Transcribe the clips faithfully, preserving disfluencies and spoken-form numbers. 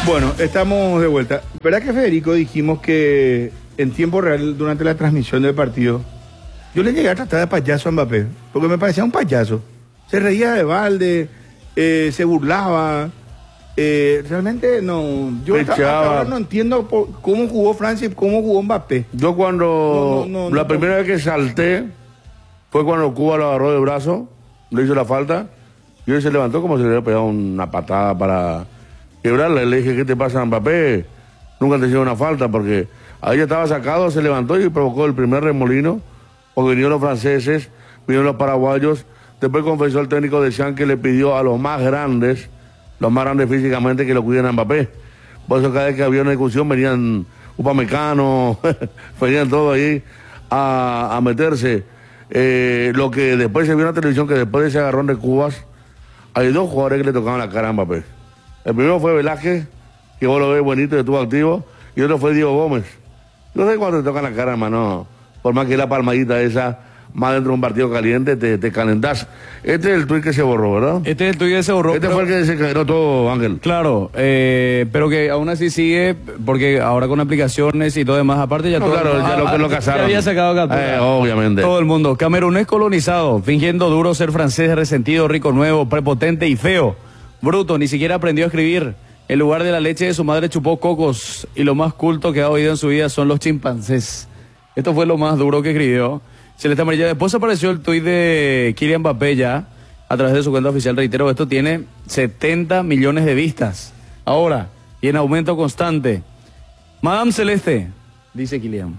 Bueno, estamos de vuelta. ¿Verdad que, Federico, dijimos que en tiempo real, durante la transmisión del partido, yo le llegué a tratar de payaso a Mbappé? Porque me parecía un payaso. Se reía de balde, eh, se burlaba. Eh, realmente no. Yo hasta, hasta ahora no entiendo por, cómo jugó Francia y cómo jugó Mbappé. Yo cuando. No, no, no, la no, primera no. vez que salté fue cuando Cuba lo agarró de brazo, le hizo la falta, y él se levantó como si le hubiera pegado una patada para quebrarla. Le dije, ¿qué te pasa, Mbappé? Nunca te hicieron una falta, porque ahí estaba sacado, se levantó y provocó el primer remolino, porque vinieron los franceses, vinieron los paraguayos. Después confesó el técnico de Deschamps que le pidió a los más grandes, los más grandes físicamente, que lo cuiden a Mbappé. Por eso cada vez que había una discusión venían Upamecano, venían todos ahí a, a meterse. Eh, lo que después se vio en la televisión, que después de ese agarrón de Cubas, hay dos jugadores que le tocaban la cara a Mbappé. El primero fue Velázquez, que vos lo ves bonito y estuvo activo, y otro fue Diego Gómez. No sé cuándo te tocan la cara, hermano, por más que la palmadita esa, más dentro de un partido caliente, te, te calentás. Este es el tuit que se borró, ¿verdad? Este es el tuit que se borró. Este pero... fue el que desencadenó todo, Ángel. Claro, eh, pero que aún así sigue, porque ahora con aplicaciones y todo demás, aparte ya no, todo... Claro, el... ya ah, lo que lo ah, casaron. Ya había sacado captura. Eh, obviamente. Todo el mundo. Camerunés colonizado, fingiendo duro ser francés, resentido, rico, nuevo, prepotente y feo. Bruto, ni siquiera aprendió a escribir. En lugar de la leche de su madre chupó cocos, y lo más culto que ha oído en su vida son los chimpancés. Esto fue lo más duro que escribió. Celeste Amarilla. Después apareció el tuit de Kylian Mbappé ya, a través de su cuenta oficial. Reitero, esto tiene setenta millones de vistas. Ahora, y en aumento constante. Madame Celeste, dice Kylian,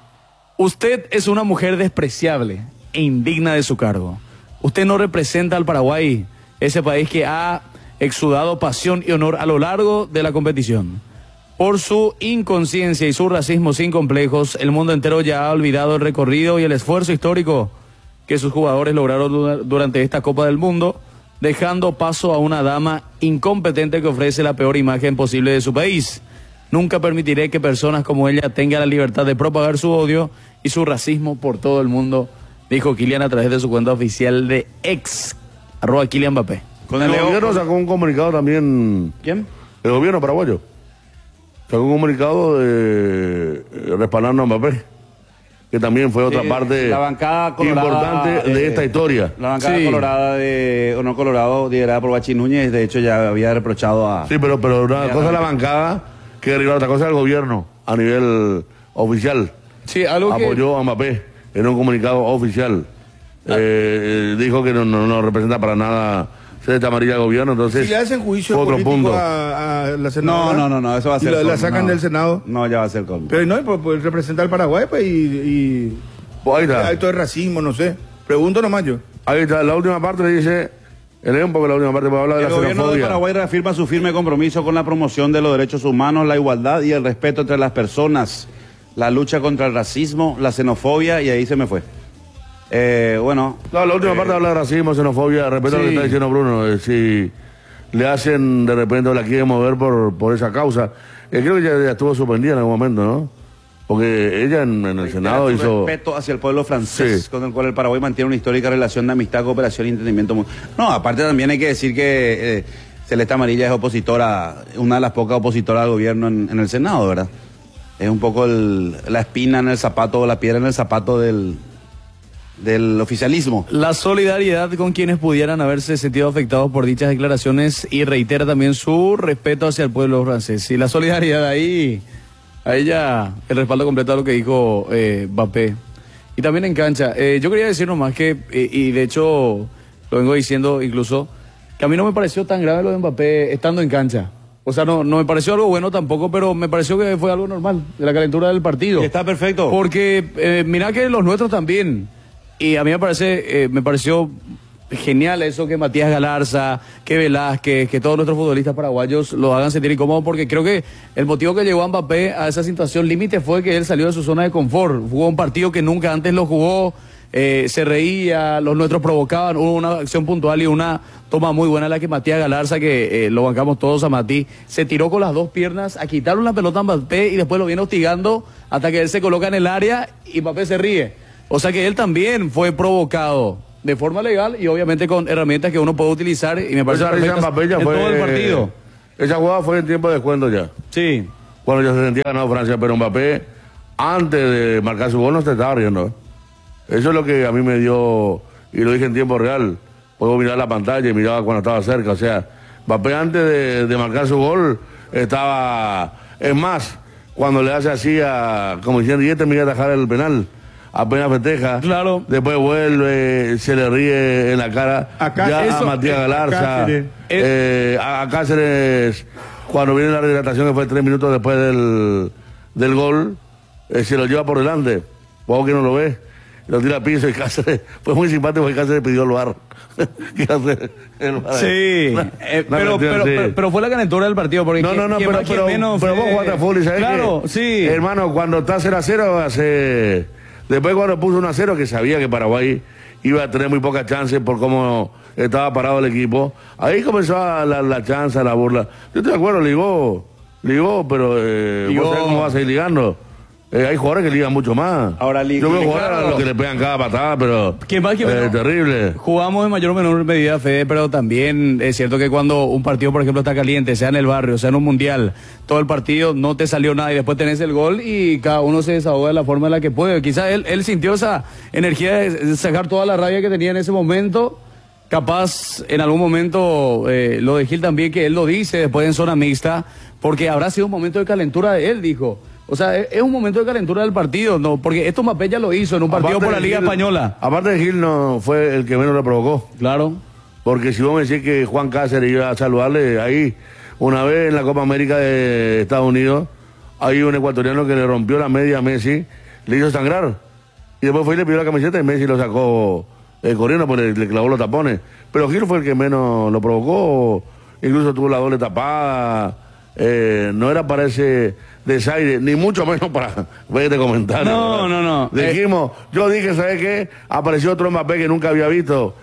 usted es una mujer despreciable e indigna de su cargo. Usted no representa al Paraguay, ese país que ha exudado pasión y honor a lo largo de la competición. Por su inconsciencia y su racismo sin complejos, el mundo entero ya ha olvidado el recorrido y el esfuerzo histórico que sus jugadores lograron durante esta Copa del Mundo, dejando paso a una dama incompetente que ofrece la peor imagen posible de su país. Nunca permitiré que personas como ella tengan la libertad de propagar su odio y su racismo por todo el mundo, dijo Kylian a través de su cuenta oficial de ex, arroba Kylian Mbappé. Con el Leo, gobierno sacó un comunicado también. ¿Quién? El gobierno paraguayo. Sacó un comunicado de respaldando a Mbappé, que también fue otra sí, parte la bancada colorada, importante de, de esta historia. La bancada sí. colorada de Honor Colorado, liderada por Bachi Núñez, de hecho ya había reprochado a... Sí, pero, pero una cosa es la bancada, que otra cosa es el gobierno, a nivel oficial. Sí, algo apoyó que... a Mbappé en un comunicado oficial. Ah. Eh, dijo que no, no, no representa para nada... Celeste Amarilla al gobierno, entonces... Si le hacen juicio otro político punto. A, a la senadora... No, no, no, no, eso va a ser... La, con, la sacan no, del Senado. No, ya va a ser con... Pero no, pues, pues representa al Paraguay, pues, y... y... Pues ahí está. Acto de racismo, no sé. Pregunto nomás yo. Ahí está, la última parte le dice... Lea un poco la última parte, para hablar de el la gobierno xenofobia. de Paraguay reafirma su firme compromiso con la promoción de los derechos humanos, la igualdad y el respeto entre las personas, la lucha contra el racismo, la xenofobia, y ahí se me fue. Eh, bueno. No, la última eh, parte habla de racismo, xenofobia, respeto sí. a lo que está diciendo Bruno. Eh, si le hacen, de repente, la quieren mover por, por esa causa. Eh, creo que ya, ya estuvo suspendida en algún momento, ¿no? Porque ella en, en el Senado hizo... respeto hacia el pueblo francés, sí. con el cual el Paraguay mantiene una histórica relación de amistad, cooperación y entendimiento. No, aparte también hay que decir que eh, Celeste Amarilla es opositora, una de las pocas opositoras al gobierno en, en el Senado, ¿verdad? Es un poco el, la espina en el zapato, o la piedra en el zapato del... del oficialismo. La solidaridad con quienes pudieran haberse sentido afectados por dichas declaraciones, y reitera también su respeto hacia el pueblo francés. Y la solidaridad ahí, ahí ya el respaldo completo a lo que dijo eh, Mbappé. Y también en cancha. Eh, yo quería decir nomás que, eh, y de hecho lo vengo diciendo incluso, que a mí no me pareció tan grave lo de Mbappé estando en cancha. O sea, no, no me pareció algo bueno tampoco, pero me pareció que fue algo normal, de la calentura del partido. Y está perfecto. Porque eh, mirá que los nuestros también... Y a mí me parece, eh, me pareció genial eso que Matías Galarza, que Velázquez, que todos nuestros futbolistas paraguayos lo hagan sentir incómodo, porque creo que el motivo que llevó a Mbappé a esa situación límite fue que él salió de su zona de confort. Jugó un partido que nunca antes lo jugó, eh, se reía, los nuestros provocaban, hubo una acción puntual y una toma muy buena la que Matías Galarza, que eh, lo bancamos todos a Matí, se tiró con las dos piernas a quitarle una pelota a Mbappé y después lo viene hostigando hasta que él se coloca en el área y Mbappé se ríe. O sea que él también fue provocado de forma legal y obviamente con herramientas que uno puede utilizar, y me parece perfectas en fue... todo el partido. Esa jugada fue en tiempo de descuento ya. Sí. Cuando ya se sentía ganado Francia, pero Mbappé, antes de marcar su gol, no se estaba riendo. ¿eh? Eso es lo que a mí me dio, y lo dije en tiempo real. Puedo mirar la pantalla y miraba cuando estaba cerca. O sea, Mbappé antes de, de marcar su gol estaba... Es más, cuando le hace así a... Como diciendo, y este me iba a atajar el penal. Apenas festeja. Claro. Después vuelve, se le ríe en la cara. Acá, ya eso, a Matías eh, Galarza. a Cáceres. Eh, a, a Cáceres, cuando viene la rehidratación, que fue tres minutos después del, del gol, eh, se lo lleva por delante. Juego que no lo ve. Lo tira al piso y Cáceres, fue muy simpático porque Cáceres pidió el bar. Sí, eh, pero, pero, pero, pero fue la calentura del partido. Porque no, no, no, pero, pero, menos pero fue... vos jugaste a fútbol y sabés claro, que, sí. hermano, cuando está cero a cero, hace... después cuando puso uno a cero, que sabía que Paraguay iba a tener muy pocas chances por cómo estaba parado el equipo, ahí comenzó la, la chance, la burla. Yo estoy de acuerdo, ligó, ligó, pero eh, ligó. ¿vos sabés cómo va a seguir ligando? Eh, hay jugadores que ligan mucho más. Ahora liga. Yo veo jugadores claro. a los que le pegan cada patada, pero ¿Quién más, quién eh, menos? terrible. Jugamos en mayor o menor medida, Fede, pero también es cierto que cuando un partido, por ejemplo, está caliente, sea en el barrio, sea en un mundial, todo el partido no te salió nada y después tenés el gol y cada uno se desahoga de la forma en la que puede. Quizás él, él sintió esa energía de sacar toda la rabia que tenía en ese momento. Capaz en algún momento eh, lo de Gil también, que él lo dice después en zona mixta, porque habrá sido un momento de calentura de él, dijo. O sea, es un momento de calentura del partido, no, porque esto Mbappé ya lo hizo en un partido Aparte por la de Liga Gil, Española. Aparte de Gil, no fue el que menos lo provocó. Claro. Porque si vos me decís que Juan Cáceres iba a saludarle, ahí, una vez en la Copa América de Estados Unidos, hay un ecuatoriano que le rompió la media a Messi, le hizo sangrar. Y después fue y le pidió la camiseta y Messi lo sacó eh, corriendo porque le, le clavó los tapones. Pero Gil fue el que menos lo provocó, incluso tuvo la doble tapada. Eh, no era para ese desaire, ni mucho menos para ver este comentario. No, no, no. Dijimos, eh, yo dije, ¿sabes qué? Apareció otro Mbappé que nunca había visto.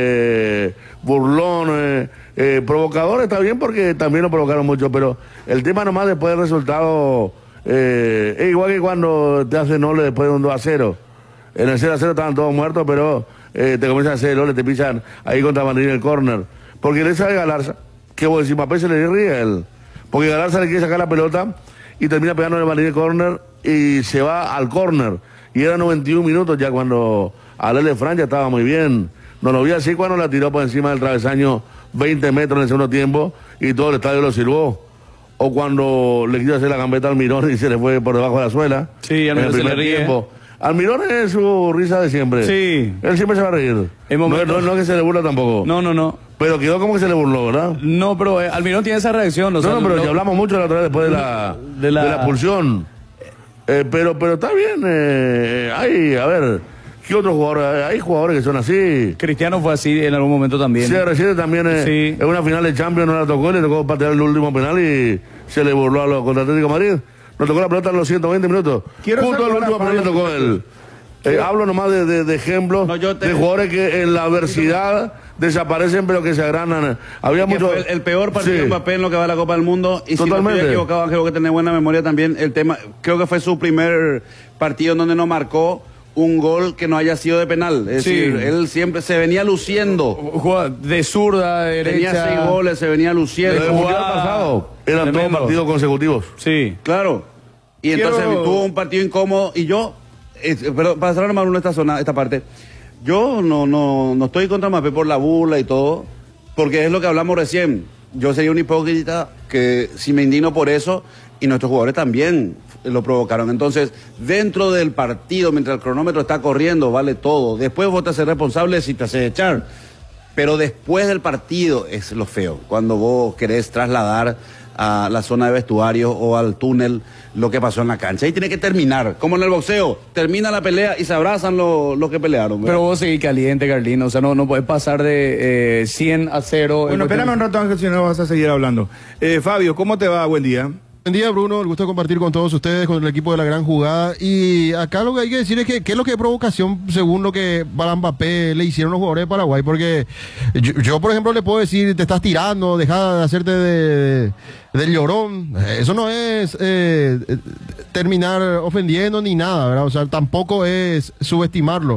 Eh, burlón, eh, eh, provocador, está bien porque también lo provocaron mucho, pero el tema nomás después del resultado, eh, es igual que cuando te hacen Nole después de un dos a cero. En el cero a cero estaban todos muertos, pero eh, te comienzan a hacer Nole, te pisan ahí contra Madrid en el córner. Porque le sabe Galarza, que vos decís, Mbappé se le ríe a él. Porque Galarza le quiere sacar la pelota y termina pegando en el Madrid córner y se va al córner. Y eran noventa y un minutos ya cuando Alele Francia estaba muy bien. No lo vi así cuando la tiró por encima del travesaño veinte metros en el segundo tiempo y todo el estadio lo silbó. O cuando le quiso hacer la gambeta al Mirón y se le fue por debajo de la suela. Sí, en el primer tiempo. Almirón es su risa de siempre. Sí. Él siempre se va a reír. No, no, no que se le burla tampoco. No, no, no. Pero quedó como que se le burló, ¿verdad? No, pero eh, Almirón tiene esa reacción. O sea, no, no, pero no, ya hablamos mucho la otra vez después de la, de la... de la expulsión. Eh, pero, pero está bien. Eh, hay, a ver, ¿qué otros jugadores? Hay jugadores que son así. Cristiano fue así en algún momento también. Sí, recién también eh, sí. en una final de Champions no la tocó, le tocó patear el último penal y se le burló a los contra Atlético de Madrid. Nos tocó la pelota en los ciento veinte minutos. Quiero Justo al último penal le tocó él. Eh, hablo nomás de, de, de ejemplos no, te... de jugadores que en la adversidad desaparecen pero que se agranan. Había mucho... el, el peor partido sí. de Mbappé en lo que va a la Copa del Mundo. Y Totalmente. Si no estoy equivocado, Ángel, que tenés buena memoria también. El tema, creo que fue su primer partido en donde no marcó un gol que no haya sido de penal. Es sí. decir, él siempre se venía luciendo. De zurda, de derecha. Tenía seis goles, se venía luciendo. El mundial pasado eran todos partidos consecutivos. Sí. Claro. Y Quiero... entonces tuvo un partido incómodo y yo... Eh, pero para cerrar nomás esta zona, esta parte, yo no, no, no estoy contra Mbappé por la burla y todo, porque es lo que hablamos recién. Yo sería un hipócrita que si me indigno por eso, y nuestros jugadores también lo provocaron. Entonces, dentro del partido, mientras el cronómetro está corriendo, vale todo. Después vos te haces responsable si te haces echar. Pero después del partido es lo feo, cuando vos querés trasladar a la zona de vestuario o al túnel lo que pasó en la cancha. Ahí tiene que terminar, como en el boxeo, termina la pelea y se abrazan los lo que pelearon. ¿verdad? Pero vos seguís caliente, Carlino, o sea, no, no puedes pasar de eh, cien a cero. Bueno, espérame un rato, Ángel, si no vas a seguir hablando. Eh, Fabio, ¿cómo te va? Buen día. Buen día, Bruno, el gusto de compartir con todos ustedes, con el equipo de La Gran Jugada. Y acá lo que hay que decir es que qué es lo que es provocación según lo que para Mbappé le hicieron los jugadores de Paraguay. Porque yo, yo, por ejemplo, le puedo decir, te estás tirando, deja de hacerte de, de, del llorón. Eso no es eh, terminar ofendiendo ni nada, ¿verdad? O sea, tampoco es subestimarlo.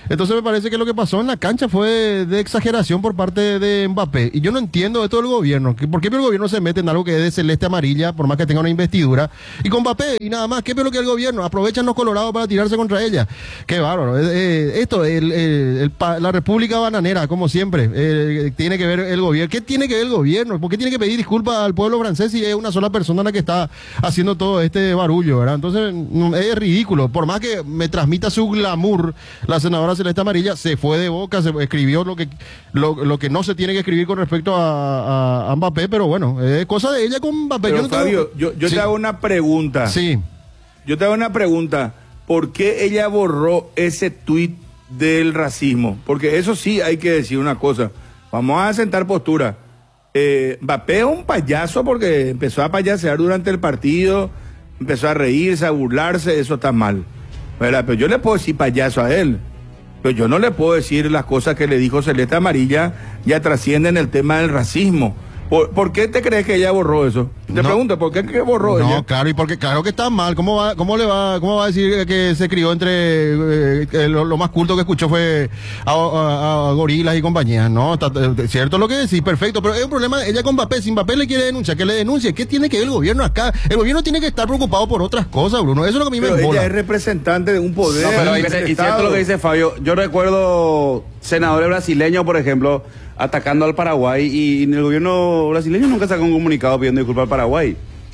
Entonces me parece que lo que pasó en la cancha fue de exageración por parte de Mbappé. Y yo no entiendo esto del gobierno. ¿Por qué el gobierno se mete en algo que es de celeste amarilla, por más que tenga una investidura? Y con Mbappé y nada más, ¿qué peor que el gobierno? Aprovechan los colorados para tirarse contra ella. Qué bárbaro. Eh, eh, esto, el, el, el, la República Bananera, como siempre, eh, tiene que ver el gobierno. ¿Qué tiene que ver el gobierno? ¿Por qué tiene que pedir disculpas al pueblo francés si es una sola persona la que está haciendo todo este barullo, ¿verdad? Entonces, es ridículo. Por más que me transmita su glamour, la senadora celeste amarilla se fue de boca, se escribió lo que lo, lo que no se tiene que escribir con respecto a, a, a Mbappé, pero bueno, es cosa de ella con Mbappé. Pero yo no Fabio, tengo... yo, yo sí. te hago una pregunta. Sí. Yo te hago una pregunta. ¿Por qué ella borró ese tuit del racismo? Porque eso sí hay que decir una cosa. Vamos a sentar postura. Eh, Mbappé es un payaso porque empezó a payasear durante el partido, empezó a reírse, a burlarse, eso está mal. ¿Verdad? Pero yo le puedo decir payaso a él. Pero yo no le puedo decir las cosas que le dijo Celeste Amarilla, ya trascienden el tema del racismo. ¿Por, ¿por qué te crees que ella borró eso? Te no, pregunto, ¿por qué que borró no, ella? No, claro, y porque claro que está mal. ¿Cómo va, cómo le va, cómo va a decir que se crió entre eh, que lo, lo más culto que escuchó fue a, a, a gorilas y compañía? No, está eh, cierto lo que decís, perfecto, pero es un problema ella con Mbappé. Si Mbappé le quiere denunciar, que le denuncie. ¿Qué tiene que ver el gobierno acá? El gobierno tiene que estar preocupado por otras cosas, Bruno. Eso es lo que a mí pero me embola. ella es representante de un poder. No, pero y, y cierto lo que dice Fabio. Yo recuerdo senadores brasileños, por ejemplo, atacando al Paraguay y el gobierno brasileño nunca sacó un comunicado pidiendo disculpas al Paraguay.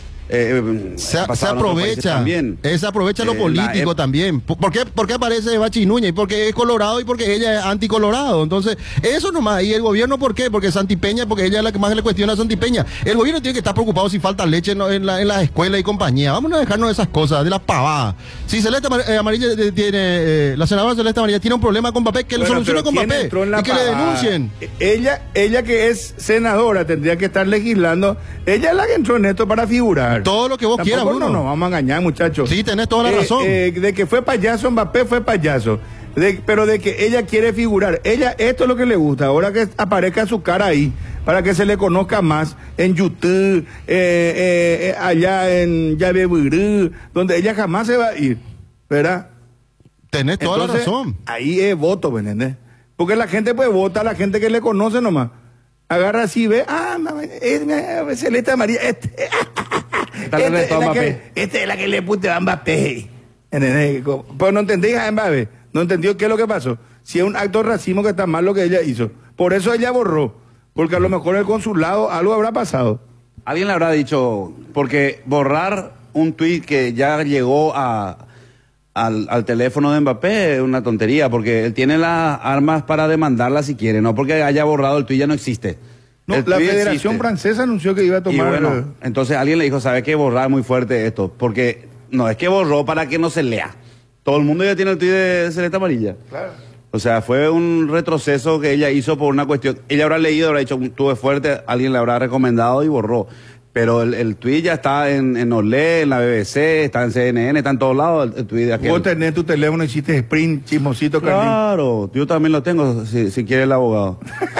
Eh, se, se aprovecha, eh, se aprovecha lo eh, político la, también. ¿Por qué, ¿Por qué aparece Bachi Núñez? Porque es colorado y porque ella es anticolorado. Entonces, eso nomás. ¿Y el gobierno por qué? Porque Santipeña, porque ella es la que más le cuestiona a Santipeña. El gobierno tiene que estar preocupado si falta leche en, en, la, en las escuelas y compañía. Vamos a dejarnos de esas cosas, de las pavadas. Si Celeste Amarilla tiene, eh, la senadora Celeste Amarilla tiene un problema con Mbappé, que bueno, lo solucione con Mbappé y que le denuncien. Ella, ella que es senadora tendría que estar legislando. Ella es la que entró en esto para figurar. Todo lo que vos quieras, Bruno. No nos vamos a engañar, muchachos. Sí, tenés toda la eh, razón. Eh, de que fue payaso, Mbappé fue payaso. De, pero de que ella quiere figurar. Ella, esto es lo que le gusta. Ahora que aparezca su cara ahí, para que se le conozca más en YouTube, eh, eh, eh, allá en Yabeburú, donde ella jamás se va a ir. ¿Verdad? Tenés toda Entonces, la razón. Ahí es voto, ¿me entendés? Porque la gente pues vota a la gente que le conoce nomás. Agarra así, ve, ah, es Celeste Amarilla, este, este, es la que, este es la que le puse a Mbappé. Pero no entendí a Mbappé, no entendió qué es lo que pasó. Si es un acto de racismo que está mal lo que ella hizo. Por eso ella borró, porque a lo mejor el consulado algo habrá pasado. Alguien le habrá dicho, porque borrar un tuit que ya llegó a... Al, al teléfono de Mbappé es una tontería, porque él tiene las armas para demandarla si quiere, no porque haya borrado el tuit, ya no existe. No, el la Federación existe. Francesa anunció que iba a tomar... Y bueno, entonces alguien le dijo, ¿sabe qué? Borrar muy fuerte esto, porque no, es que borró para que no se lea. Todo el mundo ya tiene el tuit de Celeste Amarilla. Claro. O sea, fue un retroceso que ella hizo por una cuestión... Ella habrá leído, habrá dicho, tuve fuerte, alguien le habrá recomendado y borró. Pero el, el tuit ya está en, en Olé, en la B B C, está en C N N, está en todos lados el, el tuit de aquel. Vos tenés tu teléfono, hiciste sprint, chismosito, Carlín. Claro, yo también lo tengo, si, si quiere el abogado.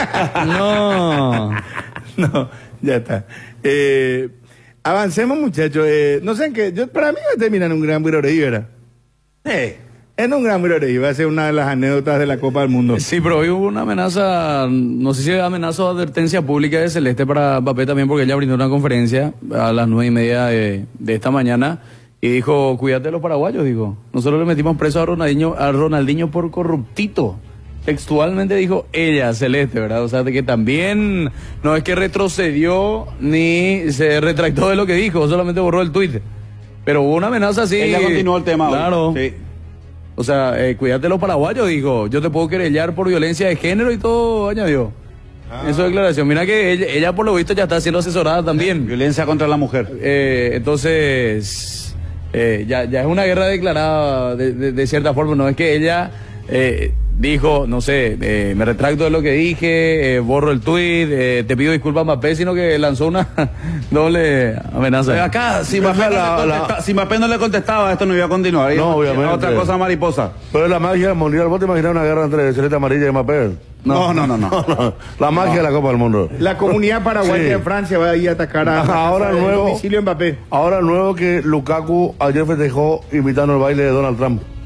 No. No, ya está. Eh, avancemos, muchachos. Eh, no sé en qué, yo, para mí va a terminar en un gran Birorey, ¿verdad? Eh. En un gran Birorey, va a ser una de las anécdotas de la Copa del Mundo. Sí, pero hoy hubo una amenaza, no sé si amenaza o advertencia pública de Celeste para Mbappé también, porque ella brindó una conferencia a las nueve y media de, de esta mañana y dijo, cuídate de los paraguayos, dijo. Nosotros le metimos preso a Ronaldinho, a Ronaldinho por corruptito. Textualmente dijo ella, Celeste, ¿verdad? O sea, de que también no es que retrocedió ni se retractó de lo que dijo, solamente borró el tuit. Pero hubo una amenaza así. Ella continuó el tema. Claro. Hoy. Sí. O sea, eh, cuídate de los paraguayos, dijo. Yo te puedo querellar por violencia de género y todo, añadió. Ah. En su declaración. Mira que ella, ella, por lo visto, ya está siendo asesorada también. Violencia contra la mujer. Eh, entonces, eh, ya, ya es una guerra declarada de, de, de cierta forma. No es que ella eh, dijo, no sé, eh, me retracto de lo que dije, eh, borro el tuit, eh, te pido disculpas, Mbappé, sino que lanzó una doble amenaza. Eh, acá, si Mbappé, la, la... si Mbappé no le contestaba, esto no iba a continuar. No, obviamente. Otra cosa mariposa. Pero es la magia mundial. ¿Vos te imaginas una guerra entre Celeste Amarilla y Mbappé? No, no, no, no. no. no. La magia no. de la Copa del Mundo. La comunidad paraguaya sí. en Francia va a ir a atacar a, ahora a, a nuevo, domicilio Mbappé. Ahora nuevo que Lukaku ayer festejó invitando al baile de Donald Trump.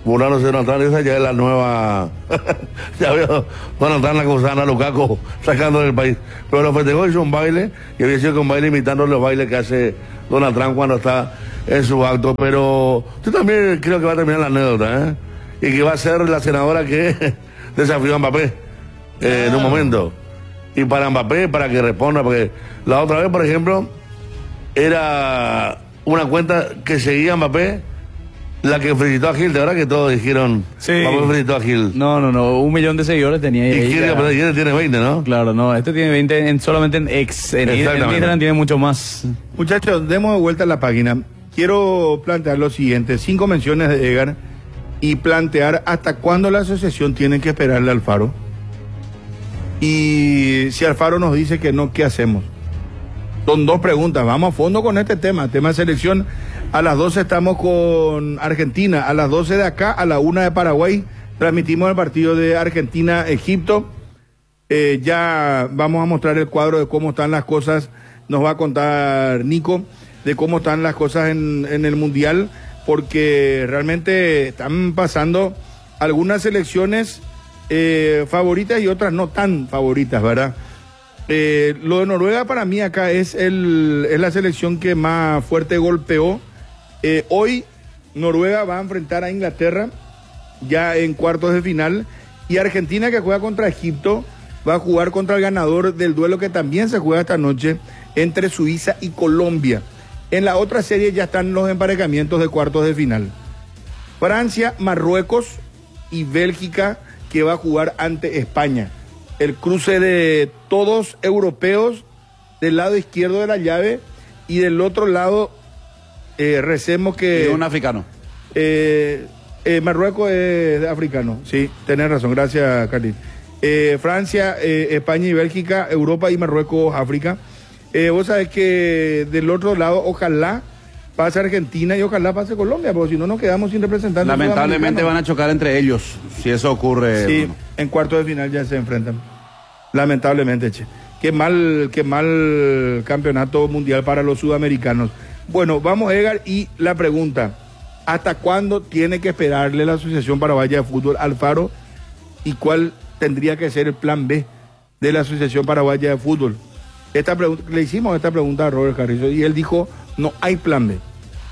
burlándose de Donald Trump, esa ya es la nueva, ya veo Donald Trump acusando a Lukaku sacando del país, pero lo festejó, hizo un baile, y había sido que un baile imitando los bailes que hace Donald Trump cuando está en su acto, pero yo también creo que va a terminar la anécdota, ¿eh? Y que va a ser la senadora que desafió a Mbappé eh, en un momento, y para Mbappé, para que responda, porque la otra vez, por ejemplo, era una cuenta que seguía a Mbappé, la que felicitó a Gil, de verdad que todos dijeron, Sí. Mbappé felicitó a Gil. No, no, no, un millón de seguidores tenía Y ahí. Gil, ya. pero Gil tiene veinte, ¿no? Claro, no, este tiene veinte en, solamente en ex, en, en Exactamente. Instagram tiene mucho más. Muchachos, demos de vuelta a la página. Quiero plantear lo siguiente, cinco menciones de Edgar y plantear hasta cuándo la asociación tiene que esperarle al Alfaro. Y si Alfaro nos dice que no, ¿qué hacemos? Son dos preguntas, vamos a fondo con este tema, tema de selección. A las doce estamos con Argentina, a las doce de acá, a la una de Paraguay, transmitimos el partido de Argentina-Egipto. Eh, ya vamos a mostrar el cuadro de cómo están las cosas, nos va a contar Nico, de cómo están las cosas en, en el Mundial, porque realmente están pasando algunas selecciones eh, favoritas y otras no tan favoritas, ¿verdad? Eh, lo de Noruega para mí acá es, el, es la selección que más fuerte golpeó. Eh, hoy Noruega va a enfrentar a Inglaterra ya en cuartos de final, y Argentina, que juega contra Egipto, va a jugar contra el ganador del duelo que también se juega esta noche entre Suiza y Colombia. En la otra serie ya están los emparejamientos de cuartos de final. Francia, Marruecos y Bélgica, que va a jugar ante España. El cruce de todos europeos del lado izquierdo de la llave, y del otro lado eh, recemos que... Y un africano. Eh, eh, Marruecos es africano, sí, tenés razón, gracias, Carlín. Eh, Francia, eh, España y Bélgica, Europa y Marruecos, África. Eh, vos sabés que del otro lado, ojalá pase Argentina y ojalá pase Colombia, porque si no nos quedamos sin representantes. Lamentablemente van a chocar entre ellos, si eso ocurre. Sí, Bruno. en cuartos de final ya se enfrentan. Lamentablemente, che. Qué mal, qué mal campeonato mundial para los sudamericanos. Bueno, vamos, Edgar, y la pregunta: ¿hasta cuándo tiene que esperarle la Asociación Paraguaya de Fútbol al Alfaro? ¿Y cuál tendría que ser el plan B de la Asociación Paraguaya de Fútbol? Esta pregunta, le hicimos esta pregunta a Robert Carrizo y él dijo, no hay plan B.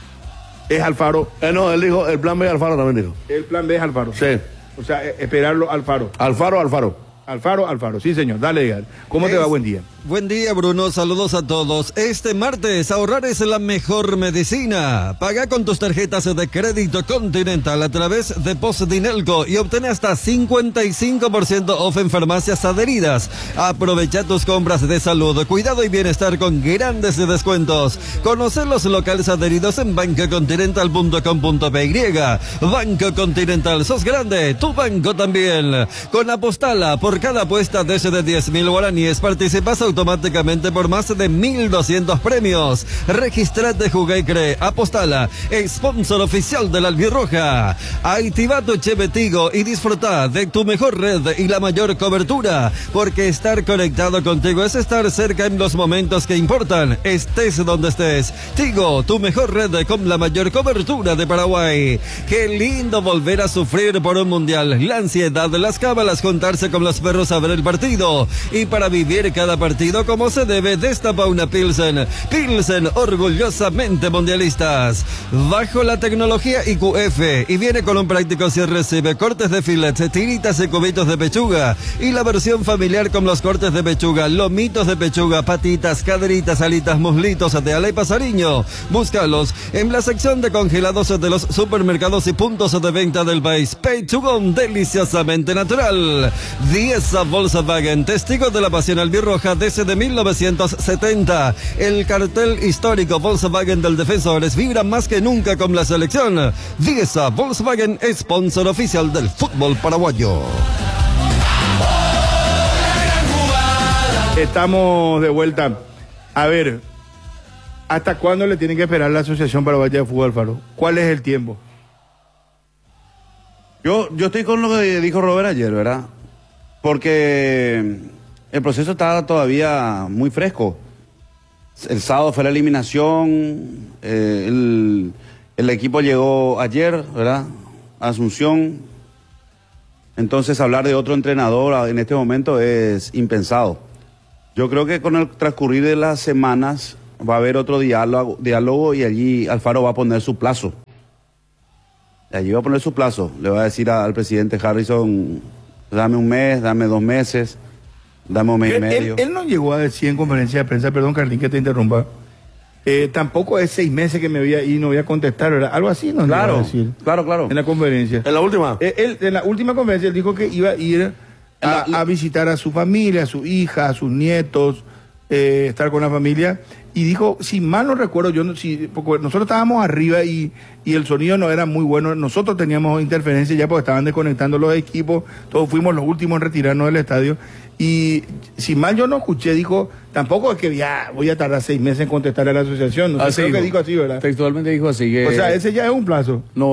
Es Alfaro. Eh, no, él dijo, el plan B Alfaro también dijo. El plan B es Alfaro. Sí. O sea, eh, esperarlo Alfaro. Alfaro, Alfaro. Alfaro, Alfaro. Sí, señor. Dale, Edgar. ¿Cómo te va? Buen día. Buen día, Bruno. Saludos a todos. Este martes, ahorrar es la mejor medicina. Paga con tus tarjetas de crédito Continental a través de Postdinelco y obtén hasta cincuenta y cinco por ciento off en farmacias adheridas. Aprovecha tus compras de salud, cuidado y bienestar con grandes descuentos. Conoce los locales adheridos en banco continental punto com punto p y. Banco Continental, sos grande, tu banco también. Con Apostala, por cada apuesta desde diez mil guaraníes, participas automáticamente por más de mil doscientos premios. Registrate, jugué y cree. Apostala, sponsor oficial de la Albirroja. Activa tu Cheve Tigo y disfruta de tu mejor red y la mayor cobertura, porque estar conectado contigo es estar cerca en los momentos que importan, estés donde estés. Tigo, tu mejor red con la mayor cobertura de Paraguay. Qué lindo volver a sufrir por un mundial. La ansiedad, las cábalas, juntarse con los perros a ver el partido. Y para vivir cada partido como se debe, destapa una Pilsen. Pilsen, orgullosamente mundialistas. Bajo la tecnología I Q F y viene con un práctico cierre, recibe cortes de filets, tiritas y cubitos de pechuga. Y la versión familiar con los cortes de pechuga, lomitos de pechuga, patitas, caderitas, alitas, muslitos de ala y pasariño. Búscalos en la sección de congelados de los supermercados y puntos de venta del país. Pechugón deliciosamente natural. Dieza Volkswagen, testigo de la pasión albirroja desde mil novecientos setenta. El cartel histórico Volkswagen del Defensores vibra más que nunca con la selección. Dieza Volkswagen, sponsor oficial del fútbol paraguayo. Estamos de vuelta. A ver, ¿hasta cuándo le tiene que esperar la Asociación Paraguaya de Fútbol, Alfaro? ¿Cuál es el tiempo? Yo, yo estoy con lo que dijo Robert ayer, ¿verdad? Porque el proceso está todavía muy fresco. El sábado fue la eliminación, eh, el, el equipo llegó ayer, ¿verdad? Asunción. Entonces hablar de otro entrenador en este momento es impensado. Yo creo que con el transcurrir de las semanas va a haber otro diálogo, diálogo y allí Alfaro va a poner su plazo. Allí va a poner su plazo. Le va a decir al presidente Harrison, dame un mes, dame dos meses, dame un mes él, y medio. Él, él no llegó a decir en conferencia de prensa, perdón Carlín que te interrumpa, eh, tampoco es seis meses que me voy a ir y no voy a contestar, ¿verdad? Algo así nos Claro, llegó a decir claro, claro. en la conferencia. ¿En la última? Eh, él, en la última conferencia él dijo que iba a ir a, La- la- a visitar a su familia, a su hija, a sus nietos, eh, estar con la familia. Y dijo, si mal no recuerdo, yo no, si, porque nosotros estábamos arriba y, y el sonido no era muy bueno, nosotros teníamos interferencia ya porque estaban desconectando los equipos, todos fuimos los últimos en retirarnos del estadio. Y si mal yo no escuché, dijo, tampoco es que ya voy a tardar seis meses en contestar a la asociación, no sé, Así creo que dijo. dijo así, ¿verdad? Textualmente dijo así que... O sea, ese ya es un plazo. no